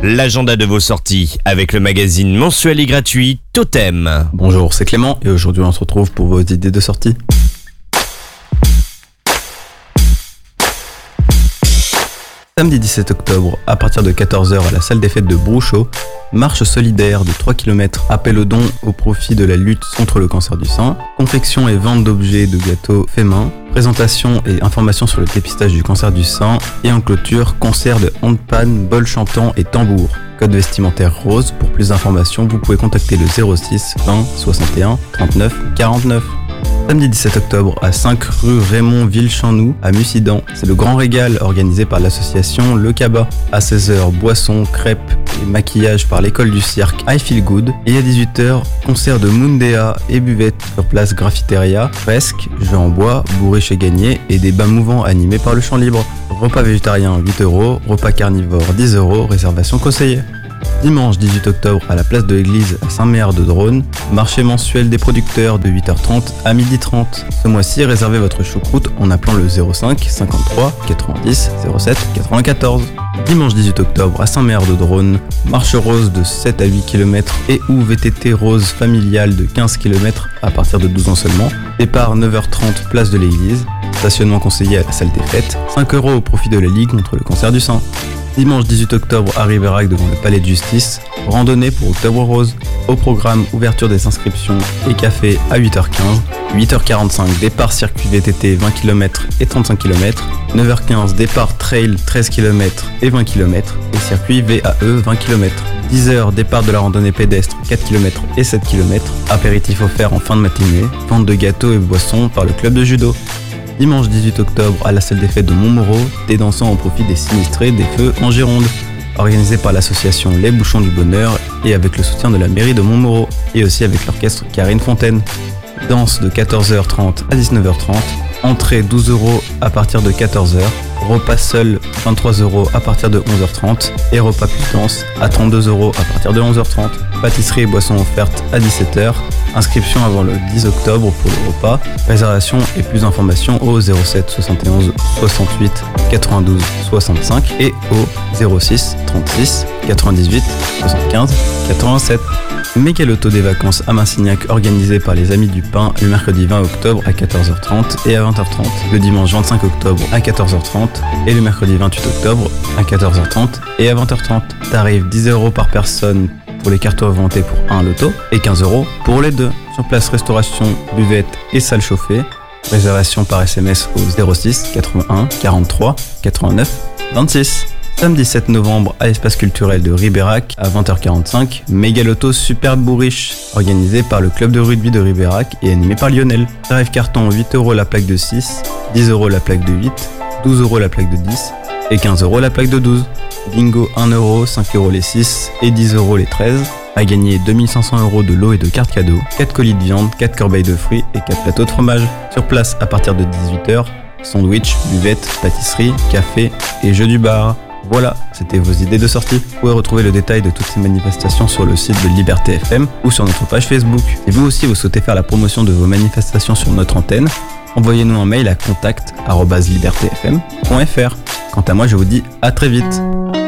l'agenda de vos sorties avec le magazine mensuel et gratuit Totem. Bonjour, c'est Clément et aujourd'hui on se retrouve pour vos idées de sortie. Samedi 17 octobre, à partir de 14h à la salle des fêtes de Brouchot, marche solidaire de 3 km, appel aux dons au profit de la lutte contre le cancer du sein, confection et vente d'objets de gâteaux faits main, présentation et information sur le dépistage du cancer du sein et en clôture, concert de handpan, bol chantant et tambour. Code vestimentaire rose. Pour plus d'informations, vous pouvez contacter le 06 20 61 39 49. Samedi 17 octobre à 5 rue Raymond Villechampnoux à Mussidan, c'est le grand régal organisé par l'association Le Cabas. À 16h, boissons, crêpes et maquillage par l'école du cirque I Feel Good. Et à 18h, concert de Mundea et buvette sur place Graffiteria, fresques, jeux en bois, bourriches et gagnés et des bains mouvants animés par le chant libre. Repas végétarien 8€, repas carnivore 10€, réservation conseillée. Dimanche 18 octobre à la place de l'église à Saint-Méard-de-Drône, marché mensuel des producteurs de 8h30 à 12h30. Ce mois-ci, réservez votre choucroute en appelant le 05 53 90 07 94. Dimanche 18 octobre à Saint-Méard-de-Drône, marche rose de 7 à 8 km et ou VTT rose familiale de 15 km à partir de 12 ans seulement. Départ 9h30 place de l'église, stationnement conseillé à la salle des fêtes, 5€ au profit de la Ligue contre le cancer du sein. Dimanche 18 octobre à Ribérac devant le Palais de Justice, randonnée pour Octobre Rose. Au programme, ouverture des inscriptions et café à 8h15, 8h45 départ circuit VTT 20 km et 35 km, 9h15 départ trail 13 km et 20 km et circuit VAE 20 km. 10h départ de la randonnée pédestre 4 km et 7 km, apéritif offert en fin de matinée, vente de gâteaux et boissons par le club de judo. Dimanche 18 octobre à la salle des fêtes de Montmoreau, des dansants au profit des sinistrés des feux en Gironde, organisé par l'association Les Bouchons du Bonheur et avec le soutien de la mairie de Montmoreau et aussi avec l'orchestre Karine Fontaine. Danse de 14h30 à 19h30, entrée 12€ à partir de 14h, repas seul 23€ à partir de 11h30 et repas plus danse à 32€ à partir de 11h30. Pâtisserie et boissons offertes à 17h. Inscription avant le 10 octobre pour le repas. Réservation et plus d'informations au 07 71 68 92 65 et au 06 36 98 75 87. Méga Loto des vacances à Massignac organisé par les Amis du Pain le mercredi 20 octobre à 14h30 et à 20h30, le dimanche 25 octobre à 14h30 et le mercredi 28 octobre à 14h30 et à 20h30. Tarif 10€ par personne pour les cartes reventées pour un loto et 15€ pour les deux. Sur place restauration, buvette et salle chauffée. Réservation par SMS au 06 81 43 89 26. Samedi 7 novembre à l'espace culturel de Ribérac à 20h45, Méga Loto Super Bourriche, organisé par le club de rugby de Ribérac et animé par Lionel. Tarif carton 8€ la plaque de 6, 10€ la plaque de 8, 12€ la plaque de 10 et 15€ la plaque de 12. Bingo 1€, 5€ les 6 et 10€ les 13. À gagner 2500€ de lots et de cartes cadeaux, 4 colis de viande, 4 corbeilles de fruits et 4 plateaux de fromage. Sur place à partir de 18h, sandwich, buvette, pâtisserie, café et jeux du bar. Voilà, c'était vos idées de sortie. Vous pouvez retrouver le détail de toutes ces manifestations sur le site de Liberté FM ou sur notre page Facebook. Et vous aussi, vous souhaitez faire la promotion de vos manifestations sur notre antenne, envoyez-nous un mail à contact@libertefm.fr. Quant à moi, je vous dis à très vite.